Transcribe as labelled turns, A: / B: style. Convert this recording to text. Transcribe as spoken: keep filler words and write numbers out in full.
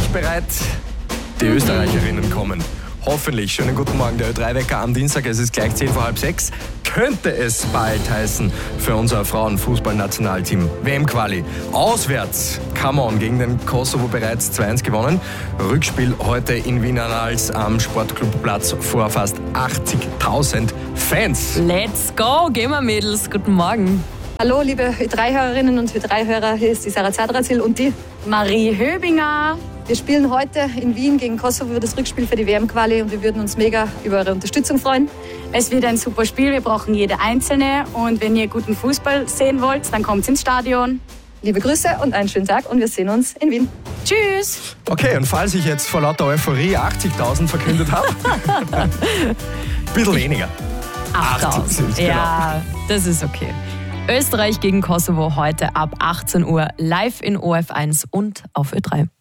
A: bereit? Die Österreicherinnen kommen. Hoffentlich. Schönen guten Morgen, der Ö drei Wecker am Dienstag. Es ist gleich zehn vor halb sechs. Könnte es bald heißen für unser Frauenfußballnationalteam. W M-Quali. Auswärts. Come on, gegen den Kosovo bereits zwei eins gewonnen. Rückspiel heute in Wien Annals am Sportclubplatz vor fast achtzigtausend Fans.
B: Let's go, gehen wir Mädels. Guten Morgen.
C: Hallo liebe Ö drei Hörerinnen und Ö drei Hörer, hier ist die Sarah Zadrazil und die
D: Marie Höbinger.
C: Wir spielen heute in Wien gegen Kosovo das Rückspiel für die W M-Quali und wir würden uns mega über eure Unterstützung freuen.
D: Es wird ein super Spiel, wir brauchen jede Einzelne und wenn ihr guten Fußball sehen wollt, dann kommt ins Stadion.
C: Liebe Grüße und einen schönen Tag und wir sehen uns in Wien.
D: Tschüss!
A: Okay, und falls ich jetzt vor lauter Euphorie achtzigtausend verkündet habe, ein bisschen weniger.
B: achttausend.
A: Genau.
B: Ja, das ist okay. Österreich gegen Kosovo heute ab achtzehn Uhr live in O F eins und auf Ö drei.